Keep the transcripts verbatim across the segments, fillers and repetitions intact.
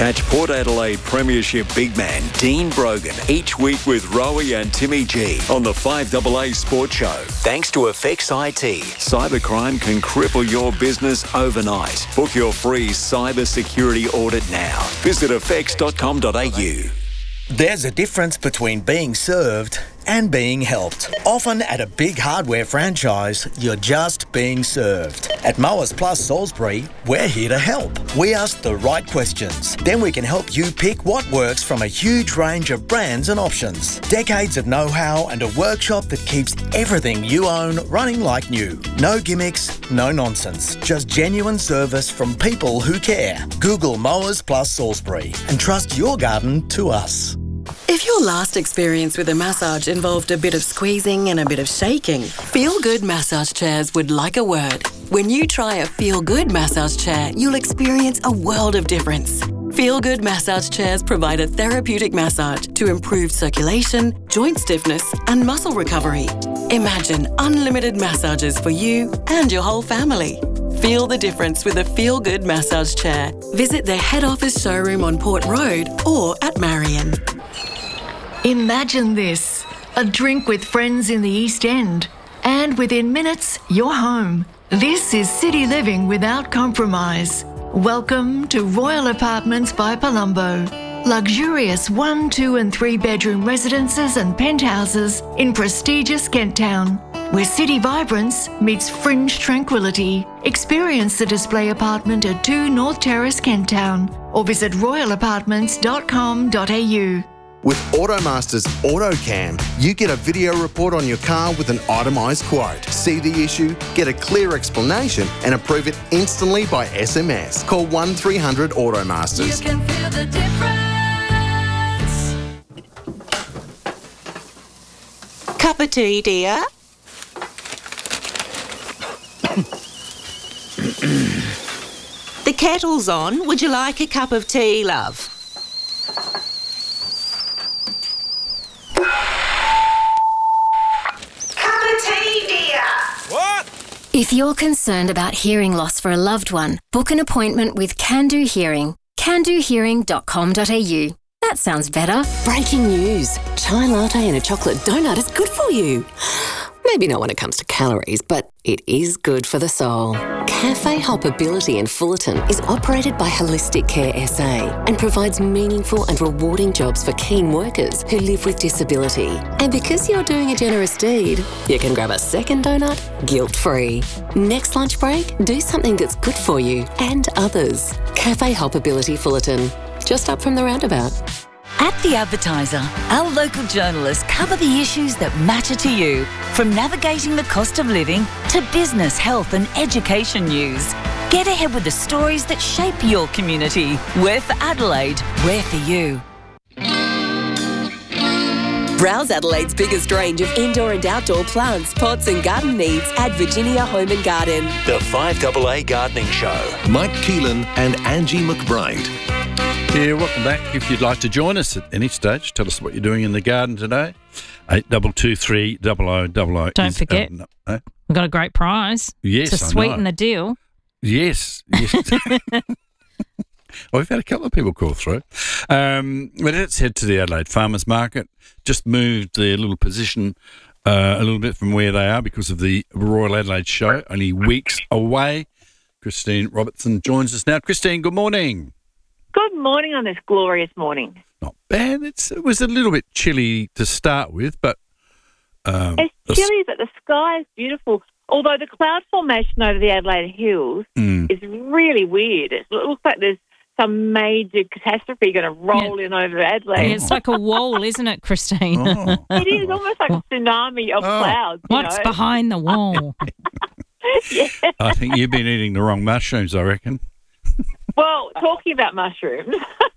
Catch Port Adelaide Premiership big man Dean Brogan each week with Rowie and Timmy G on the five A A Sports Show. Thanks to Effects I T, cybercrime can cripple your business overnight. Book your free cyber security audit now. Visit effects dot com dot a u. There's a difference between being served and being helped. Often at a big hardware franchise, you're just being served. At Mowers Plus Salisbury, we're here to help. We ask the right questions. Then we can help you pick what works from a huge range of brands and options. Decades of know-how and a workshop that keeps everything you own running like new. No gimmicks, no nonsense. Just genuine service from people who care. Google Mowers Plus Salisbury and trust your garden to us. If your last experience with a massage involved a bit of squeezing and a bit of shaking, Feel Good Massage Chairs would like a word. When you try a Feel Good massage chair, you'll experience a world of difference. Feel Good Massage Chairs provide a therapeutic massage to improve circulation, joint stiffness and muscle recovery. Imagine unlimited massages for you and your whole family. Feel the difference with a Feel Good massage chair. Visit their head office showroom on Port Road or at Marion. Imagine this, a drink with friends in the East End, and within minutes, you're home. This is city living without compromise. Welcome to Royal Apartments by Palumbo. Luxurious one, two and three bedroom residences and penthouses in prestigious Kent Town, where city vibrance meets fringe tranquility. Experience the display apartment at two North Terrace, Kent Town, or visit royal apartments dot com dot a u. With Automaster's AutoCam, you get a video report on your car with an itemised quote. See the issue, get a clear explanation and approve it instantly by S M S. Call one three hundred Automasters. You can feel the difference. Cup of tea, dear? The kettle's on. Would you like a cup of tea, love? If you're concerned about hearing loss for a loved one, book an appointment with Can Do Hearing. can do hearing dot com dot a u. That sounds better. Breaking news. Chai latte and a chocolate donut is good for you. Maybe not when it comes to calories, but it is good for the soul. Cafe Hoppability in Fullerton is operated by Holistic Care S A and provides meaningful and rewarding jobs for keen workers who live with disability. And because you're doing a generous deed, you can grab a second donut guilt-free. Next lunch break, do something that's good for you and others. Cafe Hoppability Fullerton, just up from the roundabout. At The Advertiser, our local journalists cover the issues that matter to you, from navigating the cost of living to business, health and education news. Get ahead with the stories that shape your community. We're for Adelaide, we're for you. Browse Adelaide's biggest range of indoor and outdoor plants, pots and garden needs at Virginia Home and Garden. The five A A Gardening Show. Mike Keelan and Angie McBride. Yeah, welcome back. If you'd like to join us at any stage, tell us what you're doing in the garden today. eight two two three zero zero zero zero. Don't is, forget, um, no, we've got a great prize yes, to sweeten I know. the deal. Yes, yes. Well, we've had a couple of people call through. Um, but let's head to the Adelaide Farmers Market. Just moved their little position uh, a little bit from where they are because of the Royal Adelaide Show, only weeks away. Christine Robertson joins us now. Christine, good morning. Good morning on this glorious morning. Not bad. It's, it was a little bit chilly to start with, but... Um, it's chilly, but the sky is beautiful. Although the cloud formation over the Adelaide Hills mm. is really weird. It looks like there's some major catastrophe going to roll yeah. in over Adelaide. Yeah, it's like a wall, isn't it, Christine? Oh. It is almost like a tsunami of oh. clouds. What's know? behind the wall? yeah. I think you've been eating the wrong mushrooms, I reckon. Well, talking about mushrooms,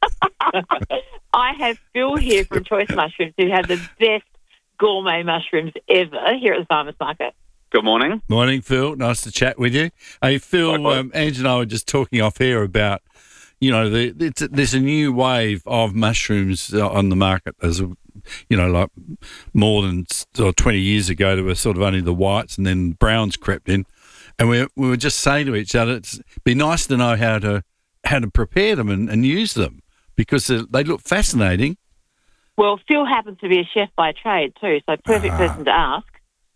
I have Phil here from Choice Mushrooms who have the best gourmet mushrooms ever here at the Farmers Market. Good morning. Morning, Phil. Nice to chat with you. Hey, Phil, um, Ange and I were just talking off air about, you know, the, it's, there's a new wave of mushrooms on the market. As a, you know, like more than twenty years ago, there were sort of only the whites and then browns crept in. And we, we were just saying to each other, it'd be nice to know how to how to prepare them and, and use them. because they they look fascinating. Well, Phil happens to be a chef by trade too, so perfect Ah. person to ask.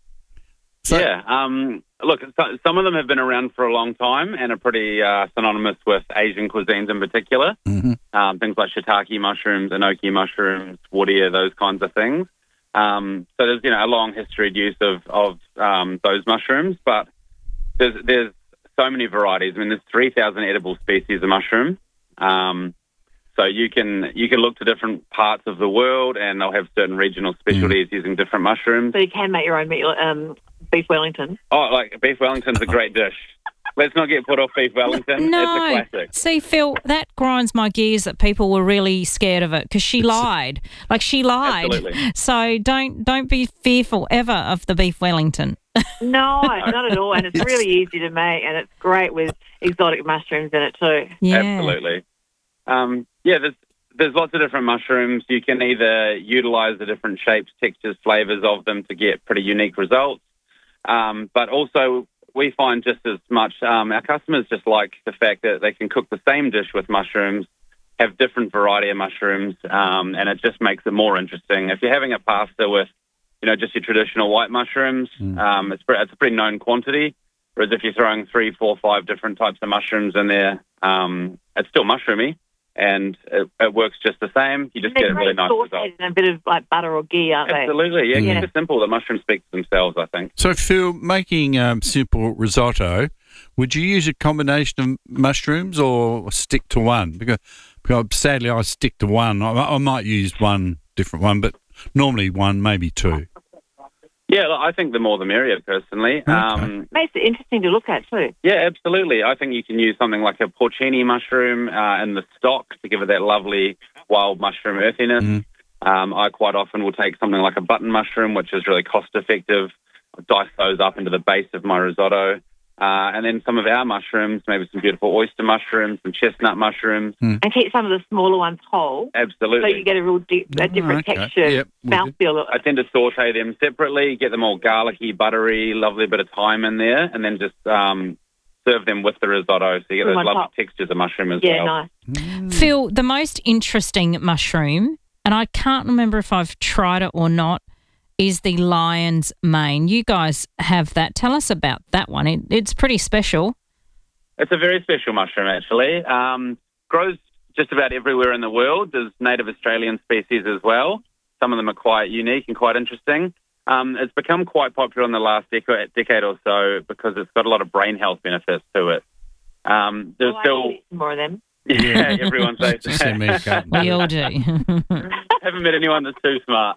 yeah. Um, look, so, some of them have been around for a long time and are pretty uh, synonymous with Asian cuisines in particular. Mm-hmm. Um, things like shiitake mushrooms, enoki mushrooms, wuria, those kinds of things. Um, so there's, you know, a long history use of, of um, those mushrooms, but there's there's so many varieties. I mean, there's three thousand edible species of mushroom. Um, so you can you can look to different parts of the world, and they'll have certain regional specialties Mm. using different mushrooms. So you can make your own meat, um, beef Wellington. Oh, like beef Wellington's a great dish. Let's not get put off beef Wellington. No, It's a classic. see, Phil, that grinds my gears that people were really scared of it because she lied. Like she lied. Absolutely. So don't don't be fearful ever of the beef Wellington. No, not at all. And it's really easy to make, and it's great with exotic mushrooms in it too. Yeah. Absolutely. Um, yeah, there's there's lots of different mushrooms. You can either utilize the different shapes, textures, flavors of them to get pretty unique results. Um, but also, we find just as much, um, our customers just like the fact that they can cook the same dish with mushrooms, have different variety of mushrooms, um, and it just makes it more interesting. If you're having a pasta with, you know, just your traditional white mushrooms, um, it's, pre- it's a pretty known quantity. Whereas if you're throwing three, four, five different types of mushrooms in there, um, it's still mushroomy, and it, it works just the same. You just They're get a really great nice result. sauteed in a bit of like butter or ghee, aren't they? Absolutely, yeah. Yeah. Keep it simple. The mushrooms speak to themselves, I think. So, Phil, making um, simple risotto, would you use a combination of mushrooms or stick to one? Because, because sadly, I stick to one. I, I might use one different one, but normally one, maybe two. Yeah, look, I think the more the merrier, personally. Um, Makes it interesting to look at too. yeah, absolutely. I think you can use something like a porcini mushroom uh, in the stock to give it that lovely wild mushroom earthiness. Um, I quite often will take something like a button mushroom, which is really cost-effective. I dice those up into the base of my risotto. Uh, and then some of our mushrooms, maybe some beautiful oyster mushrooms, some chestnut mushrooms. And keep some of the smaller ones whole. Absolutely. So you get a real di- a different okay. texture, Yep, we do. mouthfeel. I tend to saute them separately, get them all garlicky, buttery, lovely bit of thyme in there, and then just um, serve them with the risotto. So you get Put those them on lovely top. textures of mushroom as Yeah, well. nice. Phil, the most interesting mushroom, and I can't remember if I've tried it or not, is the lion's mane. You guys have that. Tell us about that one. It, it's pretty special. It's a very special mushroom, actually. Um, grows just about everywhere in the world. There's native Australian species as well. Some of them are quite unique and quite interesting. Um, it's become quite popular in the last deca- decade or so because it's got a lot of brain health benefits to it. Um, there's Well, I still... need to eat more of them. Yeah, everyone says Just send me a that. couple. We all do. Haven't met anyone that's too smart.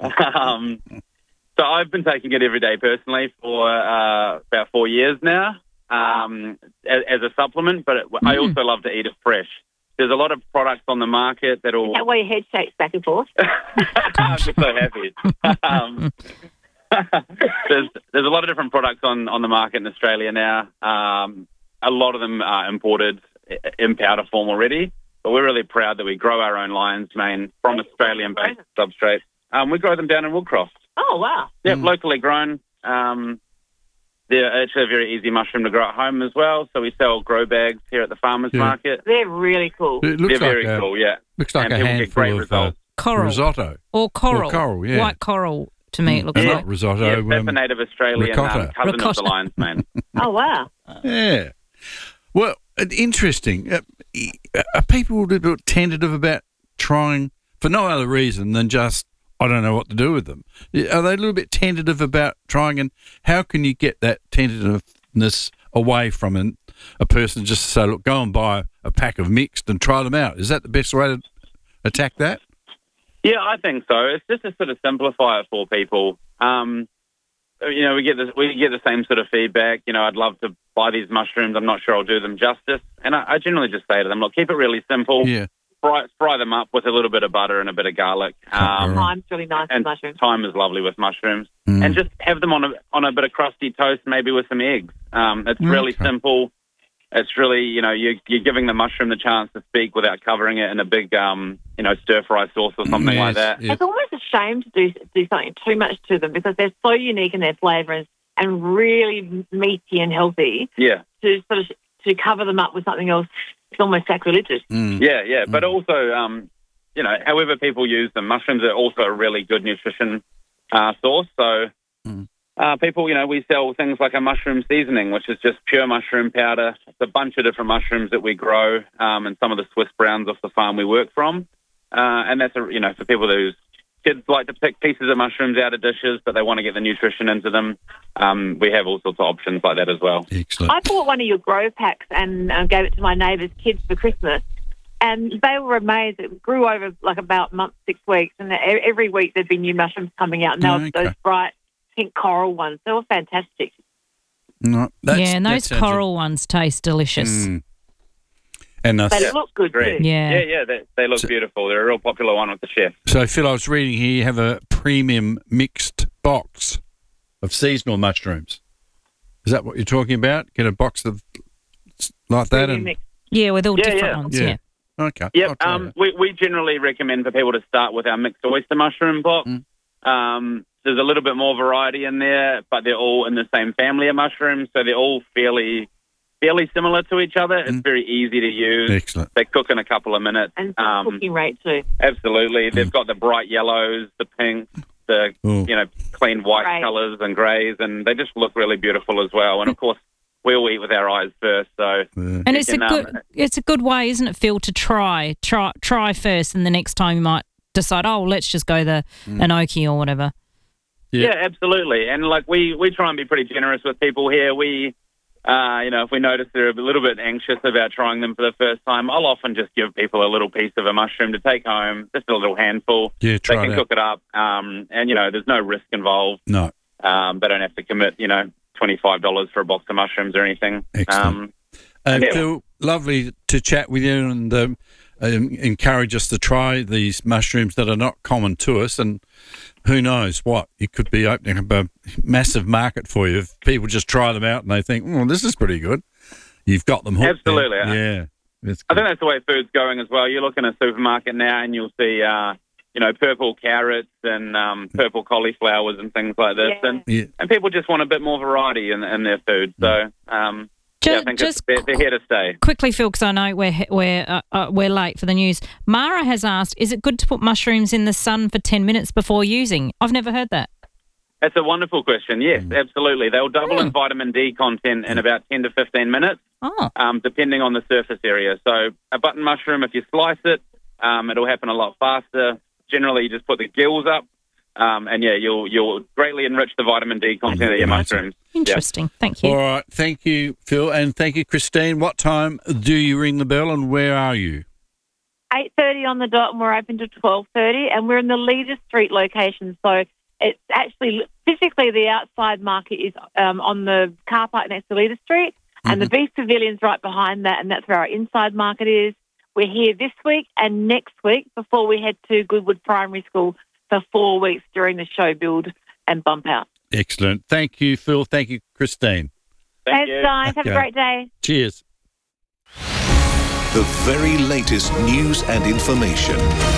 um, so I've been taking it every day personally for uh, about four years now um, as, as a supplement, but it, I also love to eat it fresh. There's a lot of products on the market that'll... Is that why your head shakes back and forth? I'm just so happy. um, there's there's a lot of different products on, on the market in Australia now. Um, a lot of them are imported in powder form already, but we're really proud that we grow our own lion's mane from Australian-based substrates. Um, we grow them down in Woodcroft. Oh, wow. Yep, locally grown. Um, they're actually a very easy mushroom to grow at home as well, so we sell grow bags here at the farmers Yeah. market. They're really cool. It looks They're very like a, cool, yeah. Looks like And a people get handful great of uh, results. Coral. risotto. Or coral. Or coral, yeah. White coral, to me, it looks Well, like. not risotto. Yes, that's um, a native Australian ricotta. um, cousin of the Ricotta. lion's mane. Oh, wow. Yeah. Well, uh, interesting. Uh, are people a little bit tentative about trying for no other reason than just, I don't know what to do with them? Are they a little bit tentative about trying, and how can you get that tentativeness away from an, a person just to say, look, go and buy a pack of mixed and try them out? Is that the best way to attack that? Yeah, I think so. It's just to sort of simplify it for people. Um, you know, we get the, we get the same sort of feedback. You know, I'd love to buy these mushrooms. I'm not sure I'll do them justice. And I, I generally just say to them, look, keep it really simple. Yeah. Fry, fry them up with a little bit of butter and a bit of garlic. Um, Time's really nice with and mushrooms. thyme is lovely with mushrooms. Mm. And just have them on a on a bit of crusty toast, maybe with some eggs. Um, it's really Okay. simple. It's really, you know, you're, you're giving the mushroom the chance to speak without covering it in a big, um, you know, stir-fry sauce or something like Yes, that. yes. It's almost a shame to do do something too much to them because they're so unique in their flavour and, and really meaty and healthy. Yeah. To sort of to cover them up with something else it's almost sacrilegious. Mm. Yeah, yeah. But also, um, you know, however people use them, mushrooms are also a really good nutrition uh, source. So Mm. uh, people, you know, we sell things like a mushroom seasoning, which is just pure mushroom powder. It's a bunch of different mushrooms that we grow um, and some of the Swiss browns off the farm we work from. Uh, and that's, a, you know, for people whose kids like to pick pieces of mushrooms out of dishes, but they want to get the nutrition into them. Um, we have all sorts of options like that as well. Excellent. I bought one of your grow packs and uh, gave it to my neighbour's kids for Christmas, and they were amazed. It grew over like about a month, six weeks, and e- every week there'd be new mushrooms coming out, and they Oh, were okay. those bright pink coral ones. They were fantastic. No, that's, yeah, and that those sounds- coral ones taste delicious. Mm. And uh, They look good Great. too. Yeah. Yeah, yeah, they, they look beautiful. They're a real popular one with the chef. so, Phil, I was reading here you have a premium mixed box of seasonal mushrooms. Is that what you're talking about? Get a box of like that? Premium and mix. Yeah, with all Yeah, different yeah. ones. Yeah. Okay. I'll Yep. try Um, that. we, we generally recommend for people to start with our mixed oyster mushroom box. Mm. Um, there's a little bit more variety in there, but they're all in the same family of mushrooms, so they're all fairly fairly similar to each other. It's Mm. very easy to use. Excellent. They cook in a couple of minutes. And good Um, cooking rate too. absolutely. They've got the bright yellows, the pinks, the Ooh. you know clean white Great. colours and greys, and they just look really beautiful as well. And of course, we all eat with our eyes first, so Yeah. And you it's a can, um, good it's a good way, isn't it, Phil, to try try try first, and the next time you might decide, oh, let's just go the enoki or whatever. Yeah. Yeah, absolutely. And like we, we try and be pretty generous with people here. We, uh, you know, if we notice they're a little bit anxious about trying them for the first time, I'll often just give people a little piece of a mushroom to take home, just a little handful. Yeah, try They can it out. cook it up, um, and you know, there's no risk involved. No. Um, they don't have to commit, you know, twenty-five dollars for a box of mushrooms or anything. Excellent. Um, Uh, Yeah. Phil, lovely to chat with you and um, um, encourage us to try these mushrooms that are not common to us. And who knows what? You could be opening up a massive market for you if people just try them out and they think, well, this is pretty good. You've got them hooked. then. Absolutely. Yeah. It's I good. think that's the way food's going as well. You look in a supermarket now and you'll see, uh, you know, purple carrots and um, purple cauliflowers and things like this. Yeah. And, Yeah. and people just want a bit more variety in, in their food. So, um, yeah, I Just, think just it's, they're, they're here to stay. quickly, Phil, because I know we're we're uh, uh, we're late for the news. Mara has asked, is it good to put mushrooms in the sun for ten minutes before using? I've never heard that. That's a wonderful question. Yes, Mm. absolutely. They'll double in vitamin D content in about ten to fifteen minutes, Oh, um, depending on the surface area. So a button mushroom, if you slice it, um, it'll happen a lot faster. Generally, you just put the gills up, um, and yeah, you'll you'll greatly enrich the vitamin D content of your Amazing. mushrooms. interesting. Thank you. All right. Thank you, Phil. And thank you, Christine. What time do you ring the bell and where are you? eight thirty on the dot, and we're open to twelve thirty, and we're in the Leader Street location. So it's actually physically the outside market is um, on the car park next to Leader Street, and the Beef Pavilion's right behind that, and that's where our inside market is. We're here this week and next week before we head to Goodwood Primary School for four weeks during the show build and bump out. Excellent. Thank you, Phil. Thank you, Christine. Thank Thanks, you. guys. Have a Okay. great day. Cheers. The very latest news and information.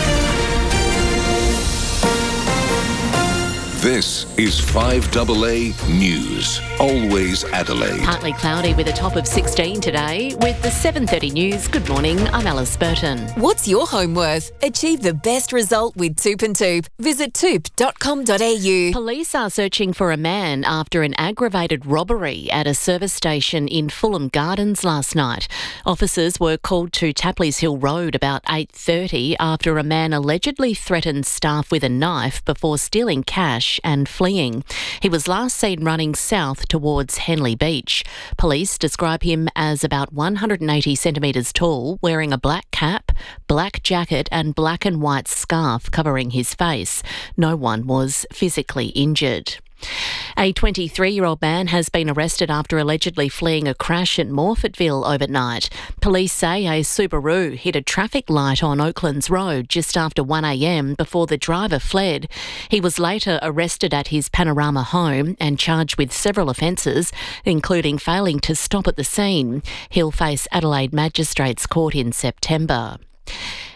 This is five A A News. Always Adelaide. Partly cloudy with a top of sixteen today. With the seven thirty news, good morning, I'm Alice Burton. What's your home worth? Achieve the best result with Toop and Toop. Visit toop dot com dot a u. Police are searching for a man after an aggravated robbery at a service station in Fulham Gardens last night. Officers were called to Tapley's Hill Road about eight thirty after a man allegedly threatened staff with a knife before stealing cash and fleeing. He was last seen running south towards Henley Beach. Police describe him as about one hundred eighty centimetres tall, wearing a black cap, black jacket and black and white scarf covering his face. No one was physically injured. A twenty-three-year-old man has been arrested after allegedly fleeing a crash at Morfettville overnight. Police say a Subaru hit a traffic light on Oaklands Road just after one a m before the driver fled. He was later arrested at his Panorama home and charged with several offences, including failing to stop at the scene. He'll face Adelaide Magistrates Court in September.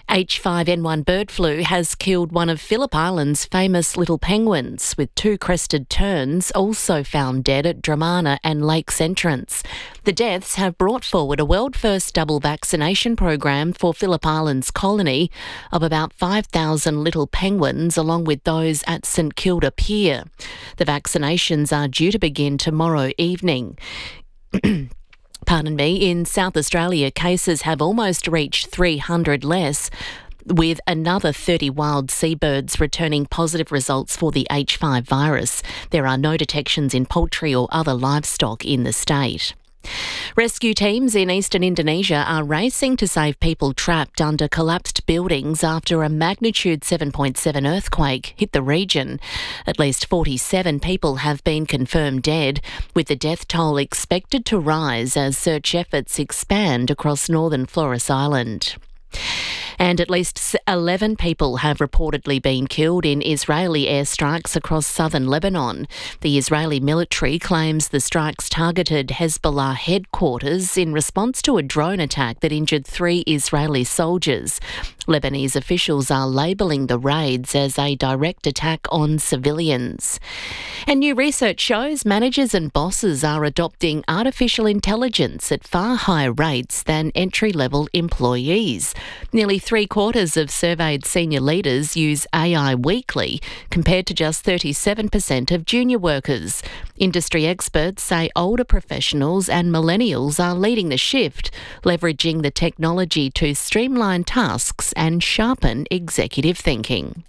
H five N one bird flu has killed one of Phillip Island's famous little penguins, with two crested terns also found dead at Dramana and Lakes Entrance. The deaths have brought forward a world-first double vaccination program for Phillip Island's colony of about five thousand little penguins, along with those at St Kilda Pier. The vaccinations are due to begin tomorrow evening. Pardon me, in South Australia, cases have almost reached three hundred less, with another thirty wild seabirds returning positive results for the H five virus. There are no detections in poultry or other livestock in the state. Rescue teams in eastern Indonesia are racing to save people trapped under collapsed buildings after a magnitude seven point seven earthquake hit the region. At least forty-seven people have been confirmed dead, with the death toll expected to rise as search efforts expand across northern Flores Island. And at least eleven people have reportedly been killed in Israeli airstrikes across southern Lebanon. The Israeli military claims the strikes targeted Hezbollah headquarters in response to a drone attack that injured three Israeli soldiers. Lebanese officials are labelling the raids as a direct attack on civilians. And new research shows managers and bosses are adopting artificial intelligence at far higher rates than entry-level employees. Nearly three quarters of surveyed senior leaders use A I weekly, compared to just thirty-seven percent of junior workers. Industry experts say older professionals and millennials are leading the shift, leveraging the technology to streamline tasks and sharpen executive thinking.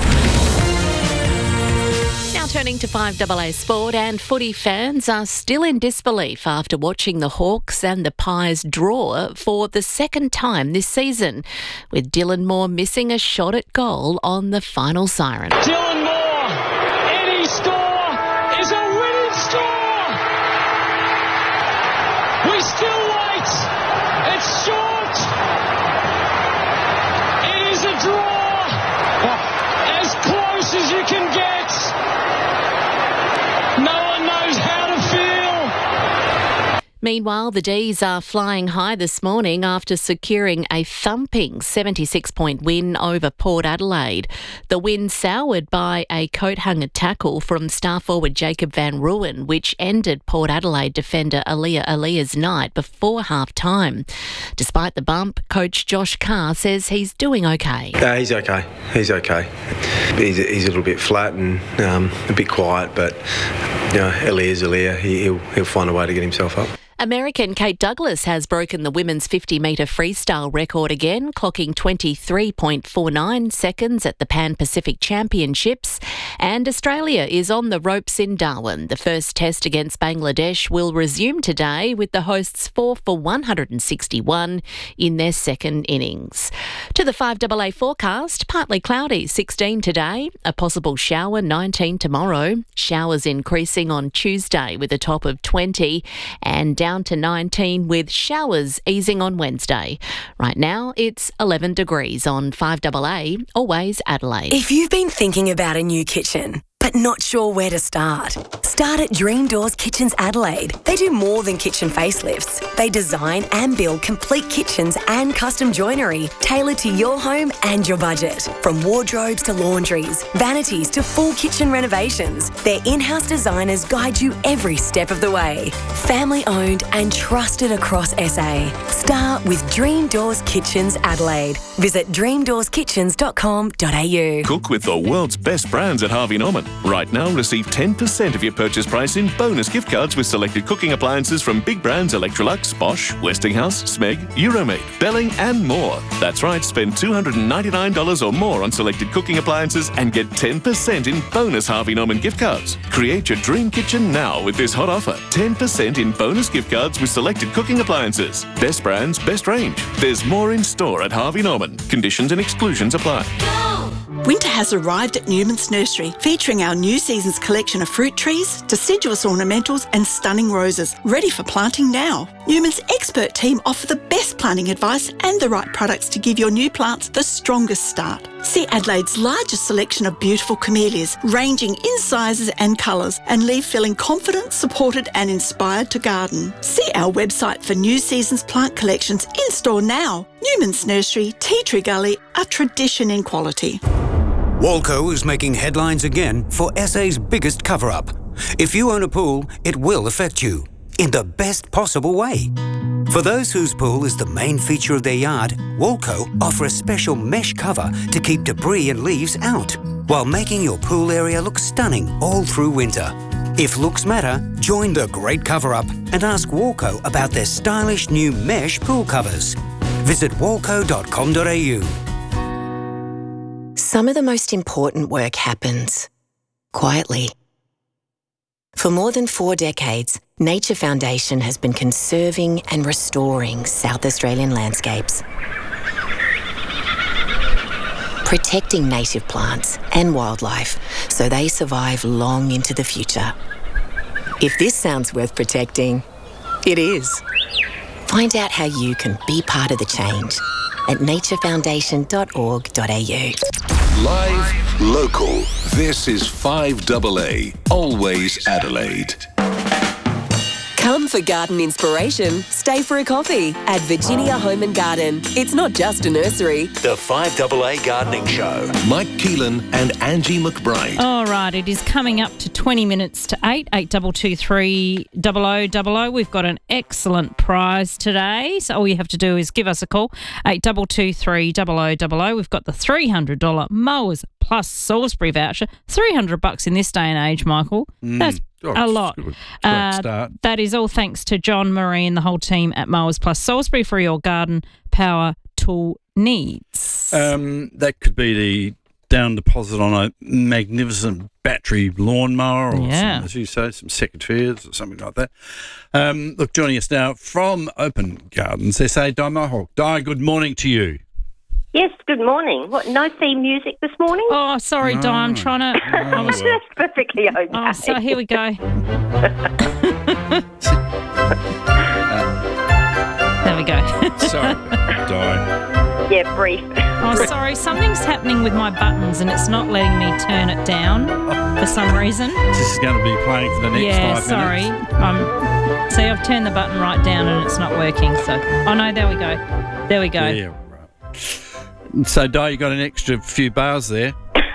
Now turning to five A A Sport, and footy fans are still in disbelief after watching the Hawks and the Pies draw for the second time this season, with Dylan Moore missing a shot at goal on the final siren. Dylan Moore, any score is a winning score! We still wait, it's short, it is a draw, as close as you can get. Meanwhile, the D's are flying high this morning after securing a thumping seventy-six point win over Port Adelaide. The win soured by a coat-hanger tackle from star forward Jacob van Rooyen, which ended Port Adelaide defender Aaliyah Aaliyah's night before half-time. Despite the bump, coach Josh Carr says he's doing okay. Uh, he's okay. He's okay. He's, he's a little bit flat and um, a bit quiet, but you know, Aaliyah's Aaliyah. He, he'll, he'll find a way to get himself up. American Kate Douglas has broken the women's fifty metre freestyle record again, clocking twenty-three point four nine seconds at the Pan Pacific Championships. And Australia is on the ropes in Darwin. The first test against Bangladesh will resume today, with the hosts four for one hundred sixty-one in their second innings. To the five A A forecast, partly cloudy, sixteen today, a possible shower, nineteen tomorrow. Showers increasing on Tuesday with a top of twenty, and down to nineteen with showers easing on Wednesday. Right now, it's eleven degrees on five A A, always Adelaide. If you've been thinking about a new kitchen, but not sure where to start, start at Dream Doors Kitchens Adelaide. They do more than kitchen facelifts. They design and build complete kitchens and custom joinery tailored to your home and your budget. From wardrobes to laundries, vanities to full kitchen renovations, their in-house designers guide you every step of the way. Family owned and trusted across S A. Start with Dream Doors Kitchens Adelaide. Visit dream doors kitchens dot com dot a u. Cook with the world's best brands at Harvey Norman. Right now, receive ten percent of your purchase price in bonus gift cards with selected cooking appliances from big brands Electrolux, Bosch, Westinghouse, Smeg, Euromade, Belling and more. That's right, spend two hundred ninety-nine dollars or more on selected cooking appliances and get ten percent in bonus Harvey Norman gift cards. Create your dream kitchen now with this hot offer. ten percent in bonus gift cards with selected cooking appliances. Best brands, best range. There's more in store at Harvey Norman. Conditions and exclusions apply. Winter has arrived at Newman's Nursery, featuring our new season's collection of fruit trees, deciduous ornamentals and stunning roses, ready for planting now. Newman's expert team offer the best planting advice and the right products to give your new plants the strongest start. See Adelaide's largest selection of beautiful camellias, ranging in sizes and colours, and leave feeling confident, supported and inspired to garden. See our website for new season's plant collections in store now. Newman's Nursery, Tea Tree Gully, a tradition in quality. Walco is making headlines again for S A's biggest cover-up. If you own a pool, it will affect you in the best possible way. For those whose pool is the main feature of their yard, Walco offer a special mesh cover to keep debris and leaves out, while making your pool area look stunning all through winter. If looks matter, join the great cover-up and ask Walco about their stylish new mesh pool covers. Visit walco dot com dot a u. Some of the most important work happens quietly. For more than four decades, Nature Foundation has been conserving and restoring South Australian landscapes, protecting native plants and wildlife so they survive long into the future. If this sounds worth protecting, it is. Find out how you can be part of the change at nature foundation dot org dot a u. Live, local. This is five A A, always Adelaide. Come for garden inspiration. Stay for a coffee at Virginia Home and Garden. It's not just a nursery. The five A A Gardening Show. Mike Keelan and Angie McBride. All right, it is coming up to twenty minutes to eight, eight two two three double oh double oh. We've got an excellent prize today, so all you have to do is give us a call, eight two two three double oh double oh. We've got the three hundred dollars Mowers Plus Salisbury voucher, three hundred bucks in this day and age, Michael. Mm. That's Oh, a lot. Great Uh, start. that is all thanks to John, Marie and the whole team at Mowers Plus Salisbury for your garden power tool needs. Um, that could be the down deposit on a magnificent battery lawnmower or, Yeah. some, as you say, some secateurs or something like that. Um, look, joining us now from Open Gardens, S A, Di Mohawk. Di, good morning to you. Yes, good morning. What, no theme music this morning? Oh, sorry, No. Di, I'm trying to... I was, That's perfectly okay. oh, so here we go. There we go. Sorry, Di. Yeah, brief. Oh, sorry, something's happening with my buttons and it's not letting me turn it down for some reason. This is going to be playing for the next yeah, five sorry. minutes. Um, see, I've turned the button right down and it's not working. So, oh no, there we go. There we go. Yeah, right. So, Di, you got an extra few bars there.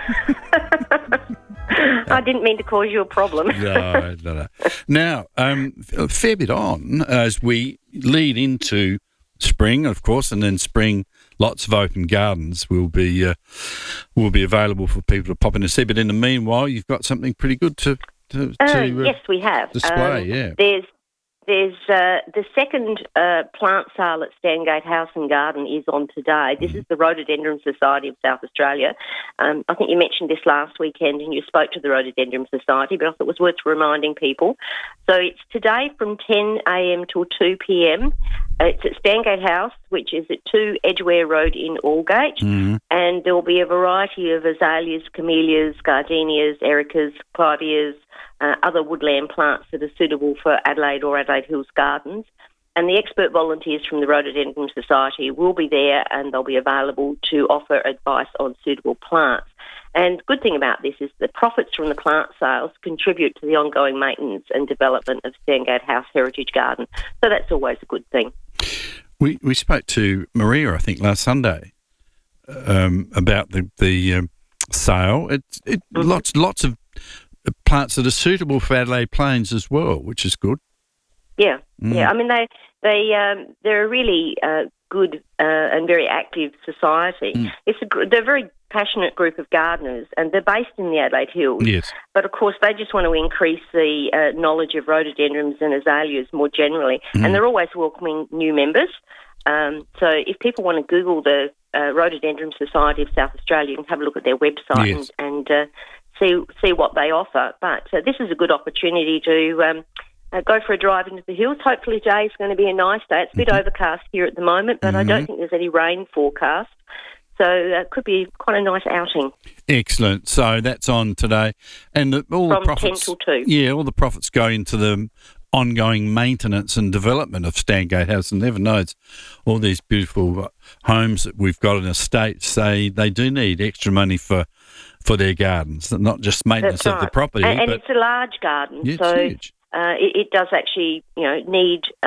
I didn't mean to cause you a problem. no, no, no. Now, um, a fair bit on as we lead into spring, of course, and then spring, lots of open gardens will be uh, will be available for people to pop in and see. But in the meanwhile, you've got something pretty good to to, Uh, to uh, yes, we have. display. Um, yeah. There's there's uh, the second uh, plant sale at Stangate House and Garden is on today. This is the Rhododendron Society of South Australia. Um, I think you mentioned this last weekend and you spoke to the Rhododendron Society, but I thought it was worth reminding people. So it's today from ten a.m. till two p.m. Uh, it's at Stangate House, which is at two Edgware Road in Aldgate. Mm-hmm. And there will be a variety of azaleas, camellias, gardenias, ericas, clivias, uh, other woodland plants that are suitable for Adelaide or Adelaide Hills gardens. And the expert volunteers from the Rhododendron Society will be there and they'll be available to offer advice on suitable plants. And good thing about this is the profits from the plant sales contribute to the ongoing maintenance and development of Stangate House Heritage Garden. So that's always a good thing. We we spoke to Maria, I think, last Sunday um, about the the um, sale. It's it, Mm-hmm. lots lots of plants that are suitable for Adelaide Plains as well, which is good. Yeah, Mm. yeah. I mean, they they um, they're a really uh, good uh, and very active society. Mm. It's a gr- they're a very passionate group of gardeners, and they're based in the Adelaide Hills. Yes. But of course, they just want to increase the uh, knowledge of rhododendrons and azaleas more generally, Mm. and they're always welcoming new members. Um, so if people want to Google the uh, Rhododendron Society of South Australia, you can have a look at their website Yes. and, and uh, see see what they offer. But uh, this is a good opportunity to um, uh, go for a drive into the hills. Hopefully today is going to be a nice day. It's a bit overcast here at the moment, but I don't Mhm. think there's any rain forecast. So uh, it could be quite a nice outing. Excellent. So that's on today, and the, all From the profits. ten till two. Yeah, all the profits go into the ongoing maintenance and development of Stangate House. And never knows, all these beautiful homes that we've got in estates, they they do need extra money for for their gardens, not just maintenance That's of the right. property, And, and but it's a large garden, Yeah, it's so huge. Uh, it, it does actually, you know, need um,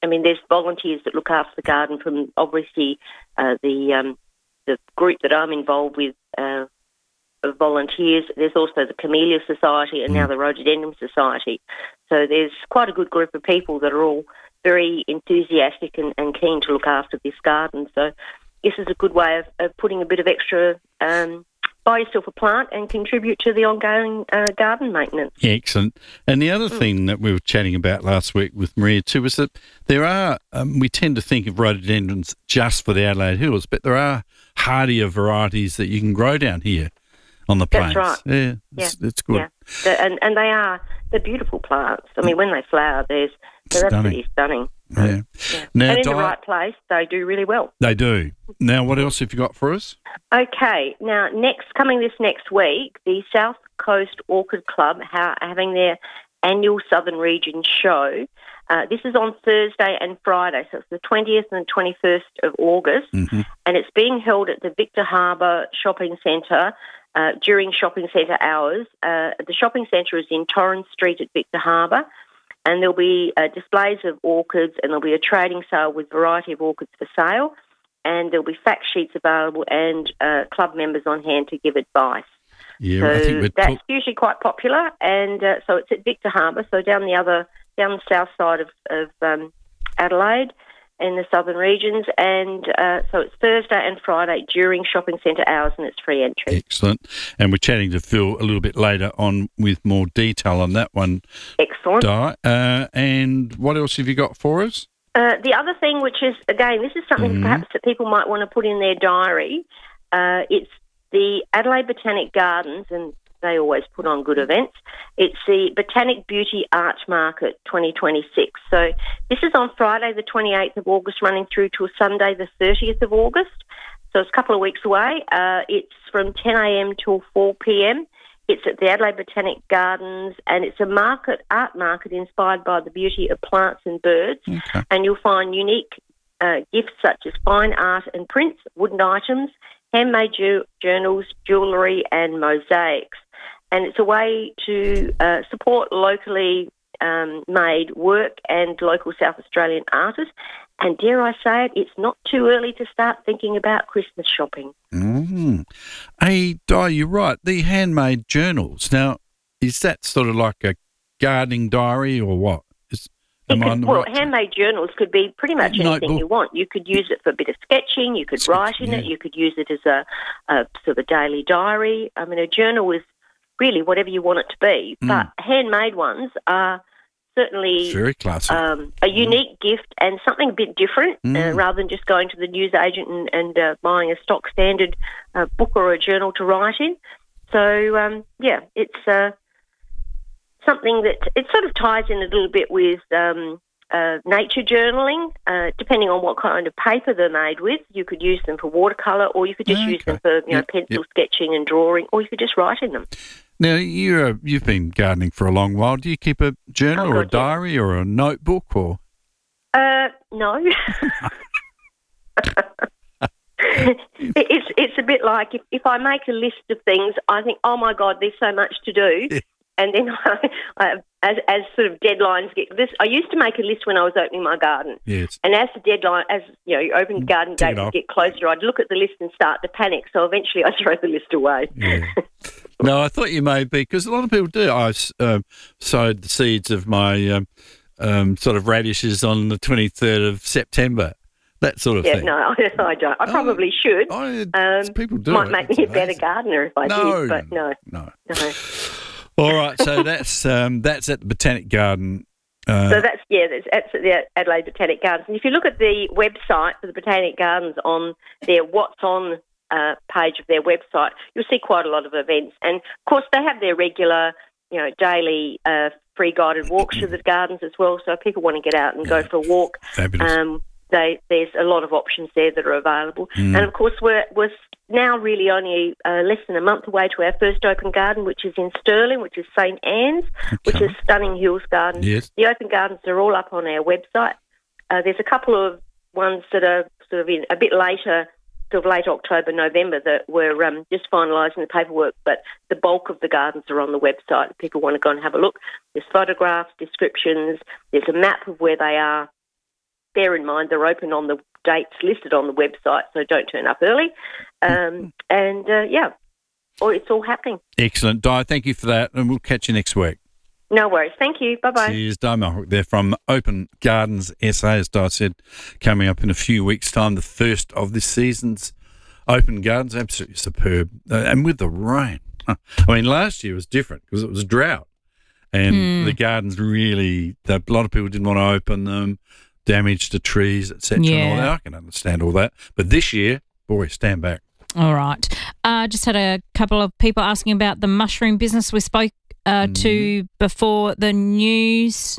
I mean, there's volunteers that look after the garden from obviously uh, the um, the group that I'm involved with. Uh, of volunteers. There's also the Camellia Society and now the Rhododendron Society. So there's quite a good group of people that are all very enthusiastic and, and keen to look after this garden. So this is a good way of, of putting a bit of extra, um, buy yourself a plant and contribute to the ongoing uh, garden maintenance. Excellent. And the other Mm. thing that we were chatting about last week with Maria too was that there are, um, we tend to think of rhododendrons just for the Adelaide Hills, but there are hardier varieties that you can grow down here on the plains. That's right. Yeah, it's, yeah. it's good. Yeah. The- and, and they are, they're beautiful plants. I mean, when they flower, there's, they're Stunning. absolutely stunning. Yeah. Yeah. Now, and in Di- the right place, they do really well. They do. Now, what else have you got for us? Okay, now next, coming this next week, the South Coast Orchid Club ha- are having their annual Southern Region show. Uh, this is on Thursday and Friday, so it's the twentieth and twenty-first of August, Mm-hmm. and it's being held at the Victor Harbour Shopping Centre uh, during shopping centre hours. Uh, the shopping centre is in Torrens Street at Victor Harbour, and there'll be uh, displays of orchids, and there'll be a trading sale with a variety of orchids for sale, and there'll be fact sheets available and uh, club members on hand to give advice. Yeah, so I think we're that's talk- usually quite popular, and uh, so it's at Victor Harbour, so down the other, down the south side of, of um, Adelaide in the southern regions, and uh, so it's Thursday and Friday during shopping centre hours, and it's free entry. Excellent. And we're chatting to Phil a little bit later on with more detail on that one. Excellent. Di. Uh, and what else have you got for us? Uh, the other thing, which is, again, this is something Mhm. perhaps that people might want to put in their diary, uh, it's the Adelaide Botanic Gardens, and they always put on good events. It's the Botanic Beauty Art Market twenty twenty-six. So this is on Friday the twenty-eighth of August running through to Sunday the thirtieth of August. So it's a couple of weeks away. Uh, it's from ten a.m. till four p.m. It's at the Adelaide Botanic Gardens, and it's a market, art market inspired by the beauty of plants and birds. Okay. And you'll find unique uh, gifts such as fine art and prints, wooden items, handmade ju- journals, jewellery and mosaics. And it's a way to uh, support locally um, made work and local South Australian artists. And dare I say it, it's not too early to start thinking about Christmas shopping. Mm. Hey, Di, you're right. The handmade journals. Now, is that sort of like a gardening diary or what? Is, It am I on could, the well, right? handmade journals could be pretty much anything Notebook. you want. You could use it for a bit of sketching. You could write in it. yeah. You could use it as a, a sort of a daily diary. I mean, a journal is really whatever you want it to be. Mm. But handmade ones are certainly It's very classy. um, a unique gift and something a bit different uh, Mm. rather than just going to the newsagent and, and uh, buying a stock standard uh, book or a journal to write in. So, um, yeah, it's uh, something that it sort of ties in a little bit with um, uh, nature journaling. Uh, depending on what kind of paper they're made with, you could use them for watercolour, or you could just use them for you know Yep, pencil yep. sketching and drawing, or you could just write in them. Now, you're, you've been gardening for a long while. Do you keep a journal Oh, or a God, yeah. diary or a notebook or? Uh, no. it's it's a bit like if, if I make a list of things, I think, oh my God, there's so much to do, and then I, I, as as sort of deadlines get this. I used to make a list when I was opening my garden, Yes. and as the deadline, as you know, you open garden Tick it dates off. get closer, I'd look at the list and start to panic. So eventually, I throw the list away. Yeah. No, I thought you may be, because a lot of people do. I um, sowed the seeds of my um, um, sort of radishes on the twenty-third of September, that sort of yeah, thing. no, I, I don't. I probably should. um, people do Might it. make It's me a better amazing. gardener if I No, did, but no, no. no. All right, so that's um, that's at the Botanic Garden. Uh, So that's, yeah, that's, that's at the Adelaide Botanic Gardens. And if you look at the website for the Botanic Gardens on their What's On uh, page of their website, you'll see quite a lot of events. And, of course, they have their regular, you know, daily uh, free guided walks through the gardens as well. So if people want to get out and go for a walk, Fabulous. um, they, there's a lot of options there that are available. Mm. And, of course, we're, we're now really only uh, less than a month away to our first open garden, which is in Stirling, which is Saint Anne's, which is Stunning Hills Garden. Yes. The open gardens are all up on our website. Uh, there's a couple of ones that are sort of in a bit later, sort of late October, November, that we're um, just finalising the paperwork, but the bulk of the gardens are on the website. If people want to go and have a look, there's photographs, descriptions, there's a map of where they are. bear in mind they're open on the dates listed on the website, so don't turn up early. Um, and, uh, yeah, or it's all happening. Excellent. Di, thank you for that, and we'll catch you next week. No worries. Thank you. Bye-bye. Cheers, Di Mulherick there from Open Gardens S A, as Di said, coming up in a few weeks' time, the first of this season's Open Gardens. Absolutely superb. Uh, and with the rain. I mean, last year was different because it was a drought. And Mm. the gardens really, a lot of people didn't want to open them, damage to trees, et cetera. And all Yeah. that. I can understand all that. But this year, boy, stand back. All right. Uh, just had a couple of people asking about the mushroom business we spoke uh, Mm. to before the news,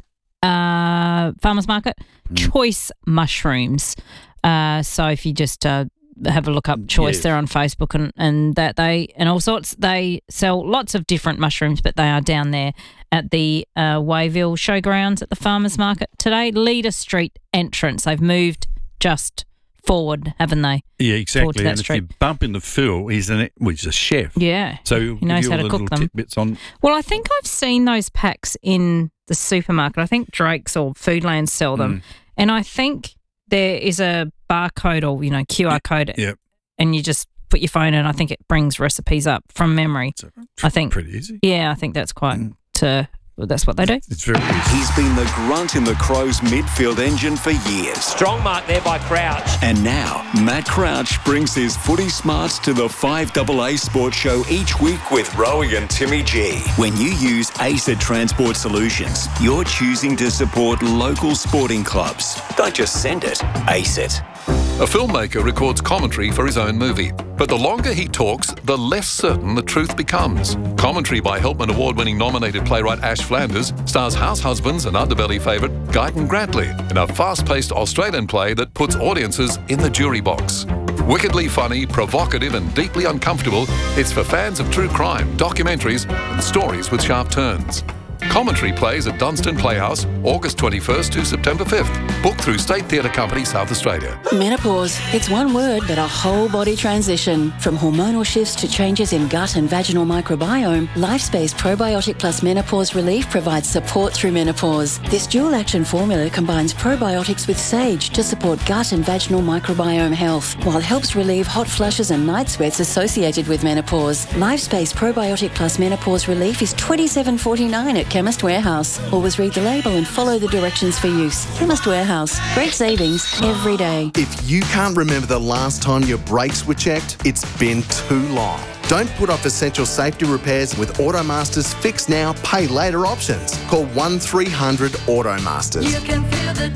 uh, farmers market, Choice Mushrooms. Uh, so if you just uh, have a look up Choice, Yes. they're on Facebook and, and that they and all sorts. They sell lots of different mushrooms, but they are down there at the uh, Wayville Showgrounds at the farmers market today. Leader Street entrance. They've moved just forward, haven't they? Yeah, Forward exactly. to that And if street. you bump into Phil, he's an well, he's a chef. Yeah. So He knows give you how all to the cook little them. tidbits on. Well, I think I've seen those packs in the supermarket. I think Drake's or Foodland sell them. Mm. And I think there is a barcode or, you know, Q R code. Yep. And you just put your phone in. I think it brings recipes up from memory. I think. Pretty easy. Yeah, I think that's quite, uh, well, that's what they do. It's very easy. He's been the grunt in the Crows midfield engine for years. Strong mark there by Crouch. And now, Matt Crouch brings his footy smarts to the five A A Sports Show each week with Rowie and Timmy G. When you use ACET Transport Solutions, you're choosing to support local sporting clubs. Don't just send it, ACET. A filmmaker records commentary for his own movie, but the longer he talks, the less certain the truth becomes. Commentary by Helpman Award-winning nominated playwright Ash Flanders stars House Husbands and Underbelly favourite Guyton Grantley in a fast-paced Australian play that puts audiences in the jury box. Wickedly funny, provocative and deeply uncomfortable, it's for fans of true crime, documentaries and stories with sharp turns. Commentary plays at Dunstan Playhouse, August twenty-first to September fifth. Booked through State Theatre Company, South Australia. Menopause. It's one word, but a whole body transition. From hormonal shifts to changes in gut and vaginal microbiome, LifeSpace Probiotic Plus Menopause Relief provides support through menopause. This dual-action formula combines probiotics with sage to support gut and vaginal microbiome health, while helps relieve hot flushes and night sweats associated with menopause. LifeSpace Probiotic Plus Menopause Relief is twenty-seven dollars forty-nine at Chemist Warehouse. Always read the label and follow the directions for use. Chemist Warehouse. Great savings every day. If you can't remember the last time your brakes were checked, it's been too long. Don't put off essential safety repairs with Automaster's Fix Now, Pay Later options. Call one three hundred Automasters. You can feel the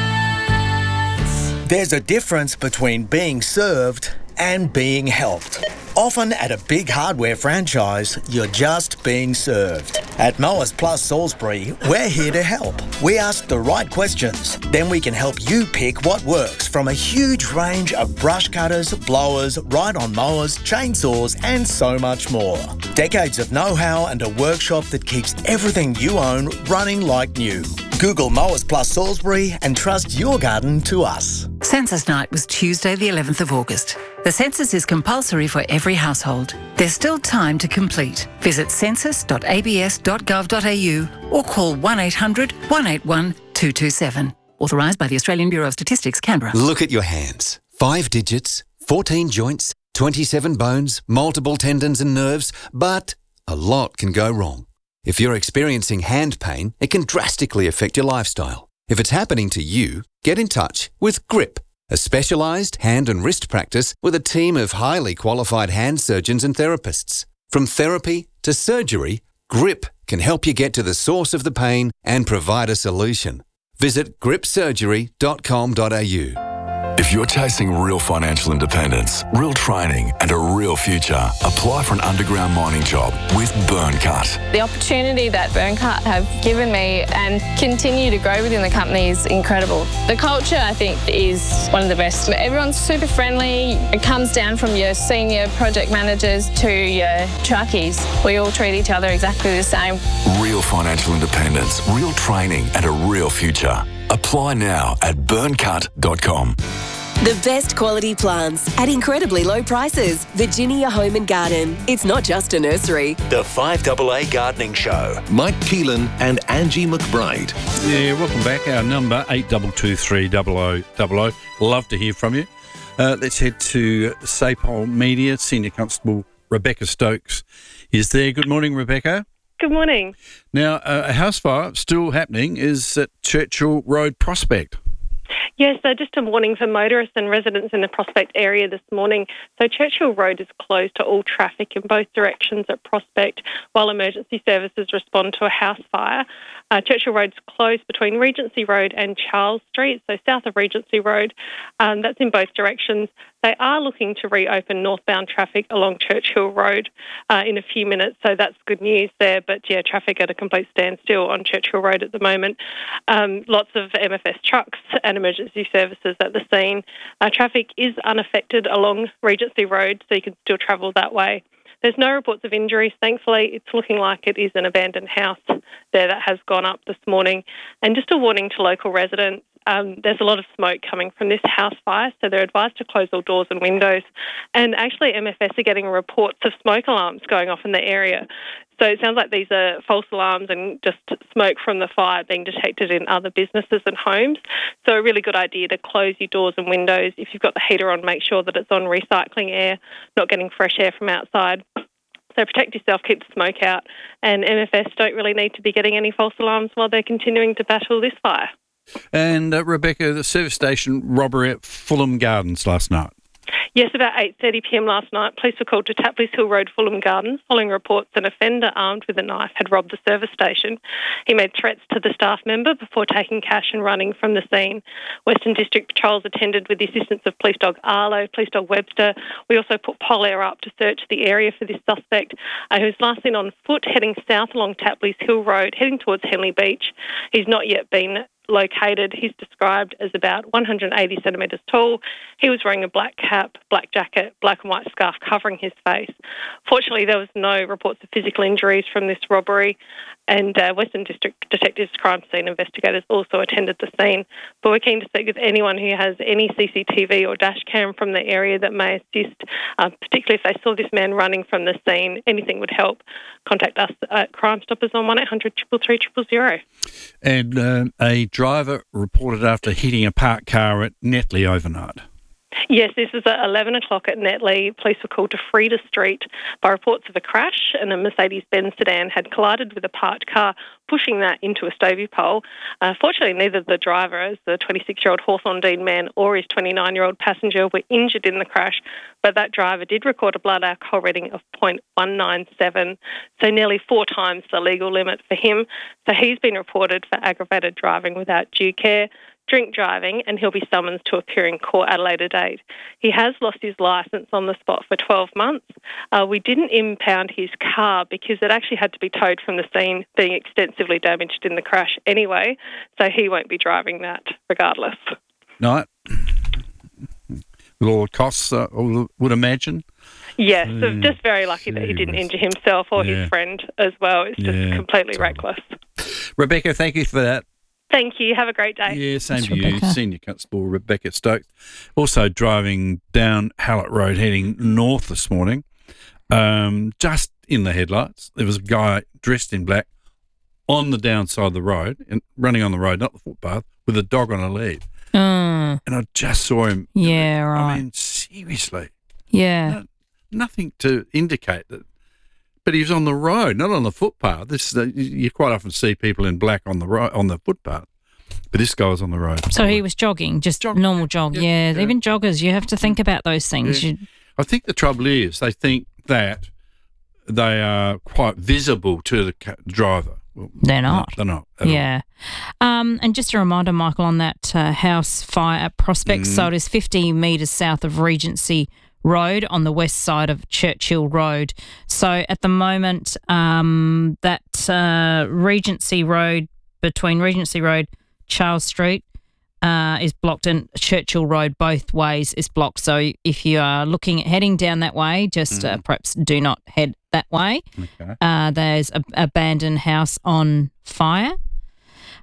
difference. There's a difference between being served and being helped. Often at a big hardware franchise, you're just being served. At Mowers Plus Salisbury, we're here to help. We ask the right questions, then we can help you pick what works from a huge range of brush cutters, blowers, ride-on mowers, chainsaws, and so much more. Decades of know-how and a workshop that keeps everything you own running like new. Google Mowers Plus Salisbury and trust your garden to us. Census night was Tuesday the eleventh of August. The census is compulsory for every household. There's still time to complete. Visit census dot a b s dot gov dot a u or call one eight hundred one eight one two two seven. Authorised by the Australian Bureau of Statistics, Canberra. Look at your hands. Five digits, fourteen joints, twenty-seven bones, multiple tendons and nerves, but a lot can go wrong. If you're experiencing hand pain, it can drastically affect your lifestyle. If it's happening to you, get in touch with Grip, a specialised hand and wrist practice with a team of highly qualified hand surgeons and therapists. From therapy to surgery, Grip can help you get to the source of the pain and provide a solution. Visit grip surgery dot com dot a u. If you're chasing real financial independence, real training and a real future, apply for an underground mining job with Burncut. The opportunity that Burncut have given me and continue to grow within the company is incredible. The culture, I think, is one of the best. Everyone's super friendly. It comes down from your senior project managers to your truckies. We all treat each other exactly the same. Real financial independence, real training and a real future. Apply now at burncut dot com. The best quality plants at incredibly low prices. Virginia Home and Garden. It's not just a nursery. The five A A Gardening Show. Mike Keelan and Angie McBride. Yeah, welcome back. Our number, eight two two three zero zero zero zero. Love to hear from you. Uh, let's head to Sapol Media. Senior Constable Rebecca Stokes is there. Good morning, Rebecca. Good morning. Now, uh, a house fire still happening is at Churchill Road Prospect. Yes, so just a warning for motorists and residents in the Prospect area this morning. So Churchill Road is closed to all traffic in both directions at Prospect while emergency services respond to a house fire. Uh, Churchill Road's closed between Regency Road and Charles Street, so south of Regency Road. Um, that's in both directions. They are looking to reopen northbound traffic along Churchill Road uh, in a few minutes, so that's good news there. But, yeah, traffic at a complete standstill on Churchill Road at the moment. Um, lots of M F S trucks and emergency services at the scene. Uh, traffic is unaffected along Regency Road, so you can still travel that way. There's no reports of injuries, thankfully. It's looking like it is an abandoned house there that has gone up this morning. And just a warning to local residents, um, there's a lot of smoke coming from this house fire, so they're advised to close all doors and windows. And actually M F S are getting reports of smoke alarms going off in the area. So it sounds like these are false alarms and just smoke from the fire being detected in other businesses and homes. So a really good idea to close your doors and windows. If you've got the heater on, make sure that it's on recycling air, not getting fresh air from outside. So protect yourself, keep the smoke out. And M F S don't really need to be getting any false alarms while they're continuing to battle this fire. And, uh, Rebecca, the service station robbery at Fulham Gardens last night. Yes, about eight thirty p m last night, police were called to Tapley's Hill Road, Fulham Gardens, following reports an offender armed with a knife had robbed the service station. He made threats to the staff member before taking cash and running from the scene. Western District Patrols attended with the assistance of police dog Arlo, police dog Webster. We also put Polair up to search the area for this suspect, uh, who's last seen on foot heading south along Tapley's Hill Road, heading towards Henley Beach. He's not yet been located. He's described as about one hundred eighty centimetres tall. He was wearing a black cap, black jacket, black and white scarf covering his face. Fortunately, there was no reports of physical injuries from this robbery, and uh, Western District Detectives Crime Scene Investigators also attended the scene. But we're keen to speak with anyone who has any C C T V or dash cam from the area that may assist, uh, particularly if they saw this man running from the scene. Anything would help. Contact us at Crime Stoppers on one eight hundred three three three zero zero. And uh, a driver reported after hitting a parked car at Netley overnight. Yes, this is at eleven o'clock at Netley. Police were called to Freda Street by reports of a crash, and a Mercedes-Benz sedan had collided with a parked car, pushing that into a stovey pole. Uh, fortunately, neither the driver, as the twenty-six-year-old Hawthorne Dean man, or his twenty-nine-year-old passenger were injured in the crash, but that driver did record a blood alcohol reading of zero point one nine seven, so nearly four times the legal limit for him. So he's been reported for aggravated driving without due care, drink driving, and he'll be summoned to appear in court at a later date. He has lost his licence on the spot for twelve months. Uh, we didn't impound his car because it actually had to be towed from the scene, being extensively damaged in the crash anyway, so he won't be driving that regardless. Right. With all the costs, uh, I would imagine. Yes, so Mm, just very lucky that he didn't injure himself or Yeah. his friend as well. It's just Yeah, completely reckless. Rebecca, thank you for that. Thank you. Have a great day. Yeah, same Thanks, to you, Rebecca. Senior Constable Rebecca Stokes. Also driving down Hallett Road, heading north this morning. Um, just in the headlights, there was a guy dressed in black on the downside of the road, and running on the road, not the footpath, with a dog on a lead. Mm. And I just saw him. Yeah, right. I mean, seriously. Yeah. No, nothing to indicate that. But he was on the road, not on the footpath. This uh, you quite often see people in black on the ro- on the footpath, but this guy was on the road. So he was jogging, just normal jog. Yeah, yeah. even joggers, you have to think about those things. Yeah. You, I think the trouble is they think that they are quite visible to the ca- driver. Well, They're not. They're not. at all. yeah. Um, and just a reminder, Michael, on that uh, house fire at Prospect. Mm. So it is fifty metres south of Regency Road on the west side of Churchill Road. So at the moment, um, that uh, Regency Road, between Regency Road, Charles Street, uh, is blocked, and Churchill Road both ways is blocked. So if you are looking at heading down that way, just uh, perhaps do not head that way. Okay. Uh, there's an abandoned house on fire.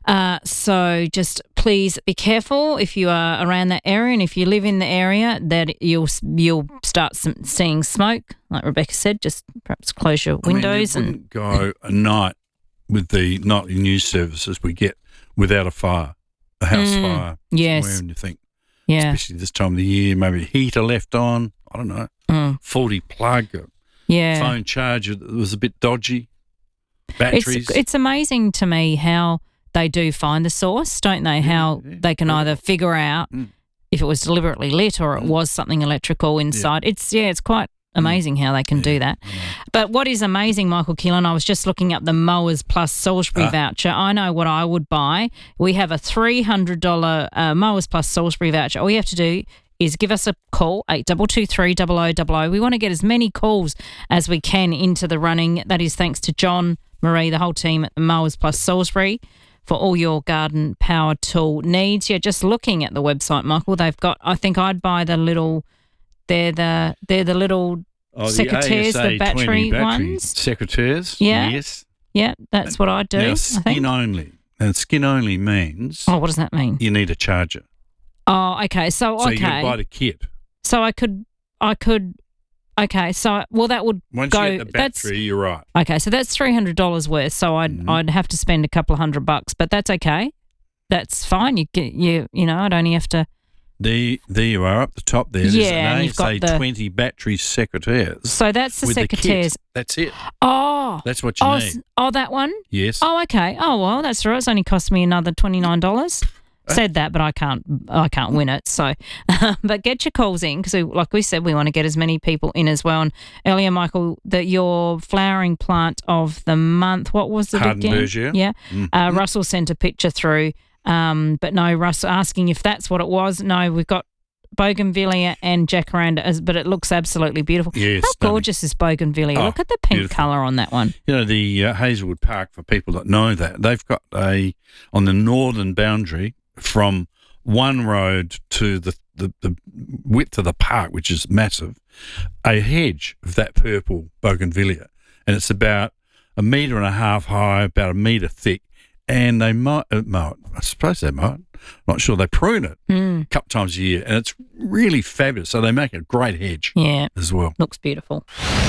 Uh, so just please be careful if you are around that area, and if you live in the area, that you'll you'll start some, seeing smoke. Like Rebecca said, just perhaps close your windows. I mean, and go a night with the nightly news services we get without a fire, a house Mm, fire. yes. Somewhere, and you think, Yeah. especially this time of the year, maybe a heater left on. I don't know, Mm. faulty plug, a Yeah. phone charger that was a bit dodgy, batteries. It's it's amazing to me how they do find the source, don't they? How they can either figure out Mm. if it was deliberately lit or it was something electrical inside. It's yeah, it's quite amazing how they can do that. But what is amazing, Michael Keelan, I was just looking up the Mowers Plus Salisbury Ah. voucher. I know what I would buy. We have a three hundred dollars uh, Mowers Plus Salisbury voucher. All you have to do is give us a call, eight two two three, zero zero zero zero. We want to get as many calls as we can into the running. That is thanks to John, Marie, the whole team at the Mowers Plus Salisbury for all your garden power tool needs. Yeah, just looking at the website, Michael, they've got, I think I'd buy the little, they're the, they're the little Oh, secateurs, the, the battery, battery ones. Secateurs, Yeah. yes. Yeah, that's what I do, Now, I skin think. only. And skin only means Oh, what does that mean? you need a charger. Oh, okay. So, So okay. you got to buy the kit. So I could, I could, okay. So, well, that would Once go. you get the that's battery, you're right. okay. So that's three hundred dollars worth. So I'd Mm-hmm. I'd have to spend a couple of hundred bucks, but that's okay. That's fine. You get you you know I'd only have to. There, there you are up the top there. There's Yeah, an and you've got A S A the- twenty battery secateurs. So that's the with kit. secateurs. That's it. Oh, That's what you oh, need. s- oh, that one. Yes. Oh, okay. Oh well, that's all right. It's only cost me another twenty nine dollars. Said that, but I can't. I can't win it. So, but get your calls in because, like we said, we want to get as many people in as well. And earlier, Michael, that your flowering plant of the month. What was it again? Hardenbergia. Yeah. Mhm. Uh, Russell sent a picture through, um, but no, Russell asking if that's what it was. No, we've got bougainvillea and jacaranda, as- but it looks absolutely beautiful. Yeah, How stunning. gorgeous is bougainvillea? Oh, Look at the pink beautiful. colour on that one. You know, the uh, Hazelwood Park, for people that know that, they've got a, on the northern boundary from one road to the, the, the width of the park, which is massive, a hedge of that purple bougainvillea. And it's about a metre and a half high, about a metre thick. And they might, uh, might, I suppose they might, not sure, they prune it Mm. a couple times a year. And it's really fabulous. So they make a great hedge Yeah. as well. Looks beautiful.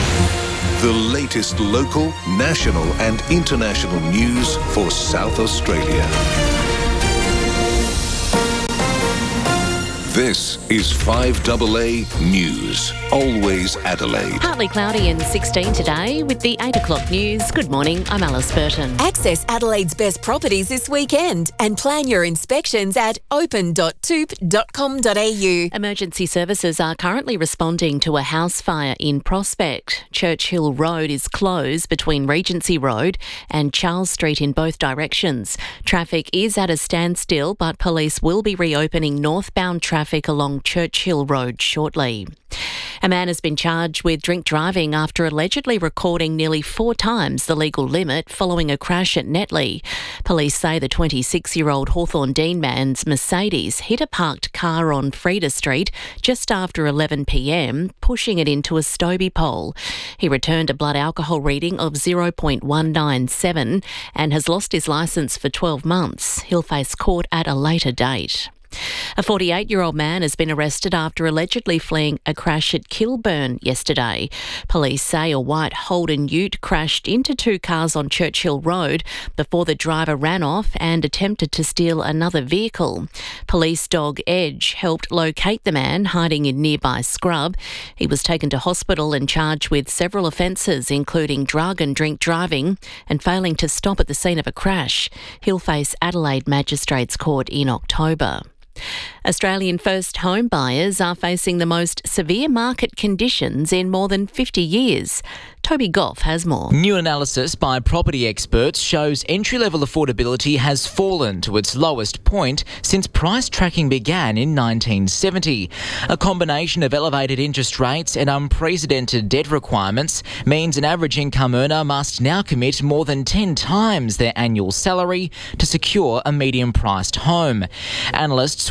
The latest local, national, and international news for South Australia. This is five A A News. Always Adelaide. Partly cloudy and sixteen today with the eight o'clock news. Good morning, I'm Alice Burton. Access Adelaide's best properties this weekend and plan your inspections at open dot toop dot com dot a u. Emergency services are currently responding to a house fire in Prospect. Churchill Road is closed between Regency Road and Charles Street in both directions. Traffic is at a standstill, but police will be reopening northbound traffic along Churchill Road shortly. A man has been charged with drink driving after allegedly recording nearly four times the legal limit following a crash at Netley. Police say the twenty-six-year-old Hawthorne Dean man's Mercedes hit a parked car on Frieda Street just after eleven p m, pushing it into a Stobie pole. He returned a blood alcohol reading of zero point one nine seven and has lost his licence for twelve months. He'll face court at a later date. A forty-eight-year-old man has been arrested after allegedly fleeing a crash at Kilburn yesterday. Police say a white Holden ute crashed into two cars on Churchill Road before the driver ran off and attempted to steal another vehicle. Police dog Edge helped locate the man hiding in nearby scrub. He was taken to hospital and charged with several offences, including drug and drink driving and failing to stop at the scene of a crash. He'll face Adelaide Magistrates Court in October. Australian first home buyers are facing the most severe market conditions in more than fifty years. Toby Goff has more. New analysis by property experts shows entry-level affordability has fallen to its lowest point since price tracking began in nineteen seventy. A combination of elevated interest rates and unprecedented debt requirements means an average income earner must now commit more than ten times their annual salary to secure a medium-priced home. Analysts warn that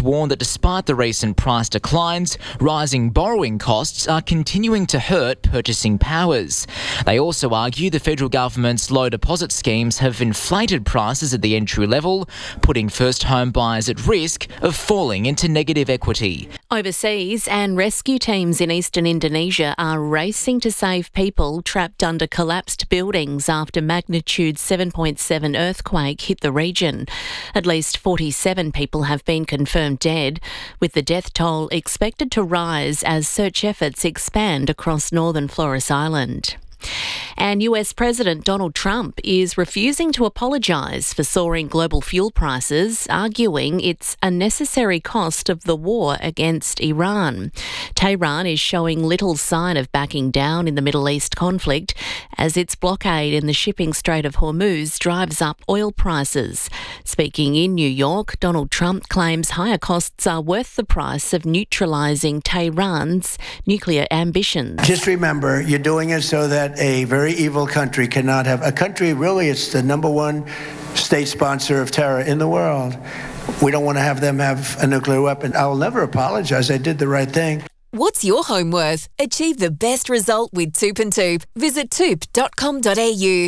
despite the recent price declines, rising borrowing costs are continuing to hurt purchasing powers. They also argue the federal government's low deposit schemes have inflated prices at the entry level, putting first home buyers at risk of falling into negative equity. Overseas, and rescue teams in eastern Indonesia are racing to save people trapped under collapsed buildings after magnitude seven point seven earthquake hit the region. At least forty-seven people have been confirmed dead, with the death toll expected to rise as search efforts expand across northern Flores Island. And U S President Donald Trump is refusing to apologise for soaring global fuel prices, arguing it's a necessary cost of the war against Iran. Tehran is showing little sign of backing down in the Middle East conflict as its blockade in the shipping Strait of Hormuz drives up oil prices. Speaking in New York, Donald Trump claims higher costs are worth the price of neutralising Tehran's nuclear ambitions. Just remember, you're doing it so that a very evil country cannot have a country. Really, it's the number one state sponsor of terror in the world. We don't want to have them have a nuclear weapon. I'll never apologize. I did the right thing. What's your home worth? Achieve the best result with Toop and Toop. Visit toop dot com dot a u.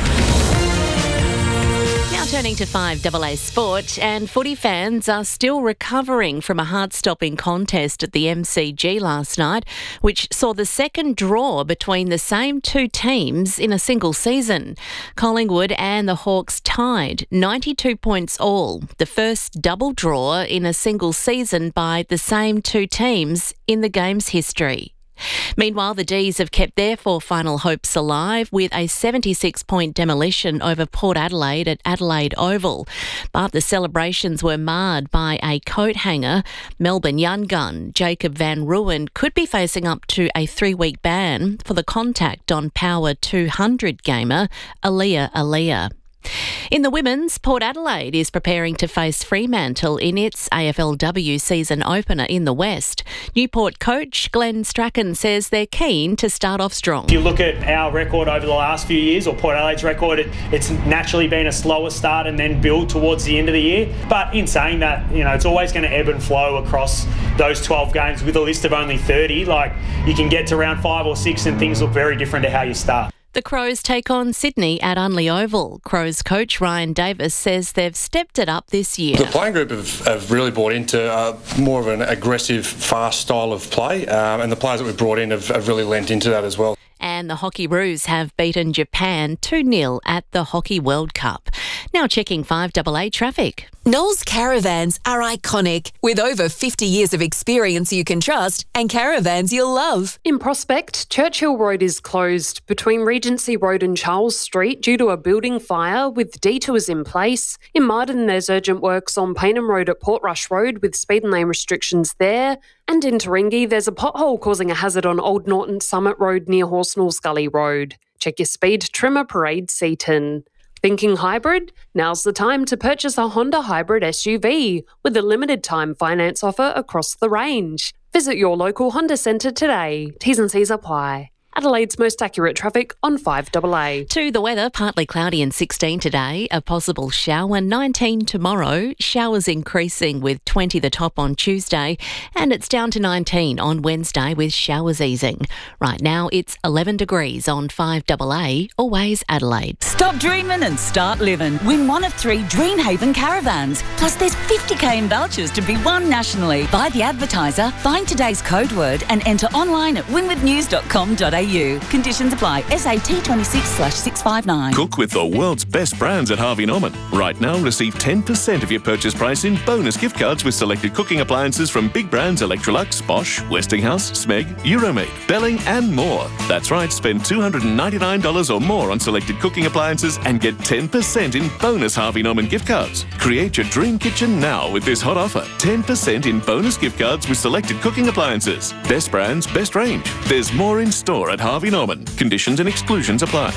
Now turning to five A A Sport, and footy fans are still recovering from a heart-stopping contest at the M C G last night, which saw the second draw between the same two teams in a single season. Collingwood and the Hawks tied, ninety-two points all, the first double draw in a single season by the same two teams in the game's history. Meanwhile, the D's have kept their four final hopes alive with a seventy-six point demolition over Port Adelaide at Adelaide Oval. But the celebrations were marred by a coat hanger. Melbourne young gun Jacob Van Rooyen could be facing up to a three-week ban for the contact on Power two hundred gamer Aaliyah Aaliyah. In the women's, Port Adelaide is preparing to face Fremantle in its A F L W season opener in the West. Newport coach Glenn Strachan says they're keen to start off strong. If you look at our record over the last few years, or Port Adelaide's record, it, it's naturally been a slower start and then build towards the end of the year. But in saying that, you know, it's always going to ebb and flow across those twelve games with a list of only thirty. Like, you can get to round five or six and things look very different to how you start. The Crows take on Sydney at Unley Oval. Crows coach Ryan Davis says they've stepped it up this year. The playing group have, have really bought into uh, more of an aggressive, fast style of play, um, and the players that we've brought in have, have really lent into that as well. And the Hockey Roos have beaten Japan two nil at the Hockey World Cup. Now checking five A A traffic. Knowles Caravans are iconic, with over fifty years of experience you can trust and caravans you'll love. In Prospect, Churchill Road is closed between Regency Road and Charles Street due to a building fire with detours in place. In Marden, there's urgent works on Paynham Road at Portrush Road with speed and lane restrictions there. And in Taringi, there's a pothole causing a hazard on Old Norton Summit Road near Horsnell Scully Road. Check your speed trimmer Parade Seaton. Thinking hybrid? Now's the time to purchase a Honda hybrid S U V with a limited time finance offer across the range. Visit your local Honda centre today. T's and C's apply. Adelaide's most accurate traffic on five A A. To the weather, partly cloudy and sixteen today, a possible shower nineteen tomorrow, showers increasing with twenty the top on Tuesday, and it's down to nineteen on Wednesday with showers easing. Right now it's eleven degrees on five A A, always Adelaide. Stop dreaming and start living. Win one of three Dreamhaven caravans. Plus there's fifty k in vouchers to be won nationally. Buy the advertiser, find today's code word and enter online at winwood news dot com dot a u. Conditions apply. S A T twenty-six slash six five nine. Cook with the world's best brands at Harvey Norman. Right now, receive ten percent of your purchase price in bonus gift cards with selected cooking appliances from big brands Electrolux, Bosch, Westinghouse, Smeg, Euromade, Belling and more. That's right, spend two hundred ninety-nine dollars or more on selected cooking appliances and get ten percent in bonus Harvey Norman gift cards. Create your dream kitchen now with this hot offer. ten percent in bonus gift cards with selected cooking appliances. Best brands, best range. There's more in store at Harvey Norman. Conditions and exclusions apply.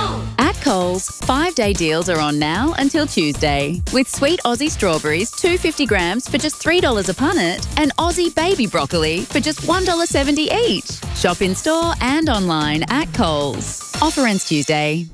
At Coles, five-day deals are on now until Tuesday. With sweet Aussie strawberries, two hundred fifty grams for just three dollars a punnet, and Aussie baby broccoli for just one dollar seventy each. Shop in store and online at Coles. Offer ends Tuesday.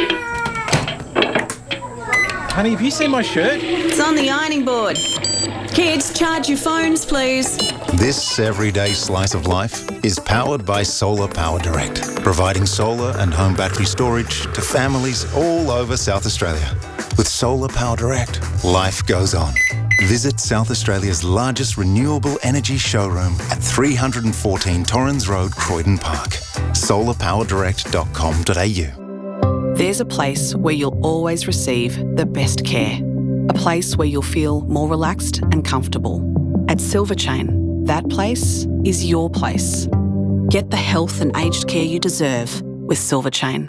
Honey, have you seen my shirt? It's on the ironing board. Kids, charge your phones, please. This everyday slice of life is powered by Solar Power Direct, providing solar and home battery storage to families all over South Australia. With Solar Power Direct, life goes on. Visit South Australia's largest renewable energy showroom at three fourteen Torrens Road, Croydon Park. solar power direct dot com dot a u. There's a place where you'll always receive the best care. A place where you'll feel more relaxed and comfortable. At Silver Chain, that place is your place. Get the health and aged care you deserve with Silver Chain.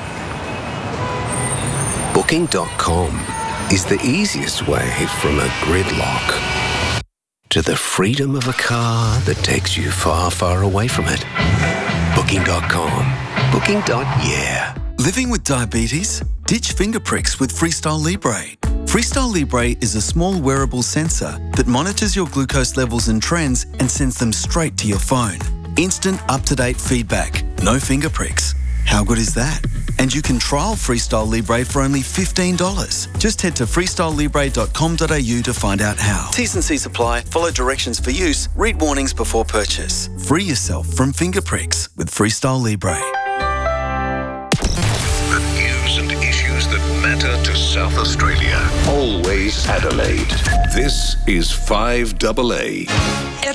Booking dot com is the easiest way from a gridlock to the freedom of a car that takes you far, far away from it. Booking dot com. Booking. Yeah. Living with diabetes? Ditch finger pricks with Freestyle Libre. Freestyle Libre is a small wearable sensor that monitors your glucose levels and trends and sends them straight to your phone. Instant, up-to-date feedback. No finger pricks. How good is that? And you can trial Freestyle Libre for only fifteen dollars. Just head to freestyle libre dot com dot a u to find out how. T's and C's apply. Follow directions for use. Read warnings before purchase. Free yourself from finger pricks with Freestyle Libre. The news and issues that matter to South Australia. Always Adelaide. This is five A A.